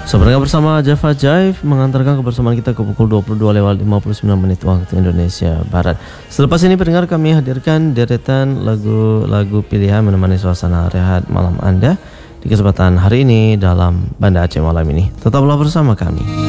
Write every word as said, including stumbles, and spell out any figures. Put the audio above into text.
Sebenarnya bersama Java Jive mengantarkan kebersamaan kita ke pukul dua puluh dua lewat lima puluh sembilan menit waktu Indonesia Barat. Selepas ini pendengar kami hadirkan deretan lagu-lagu pilihan menemani suasana rehat malam Anda di kesempatan hari ini dalam Banda Aceh Malam ini. Tetaplah bersama kami.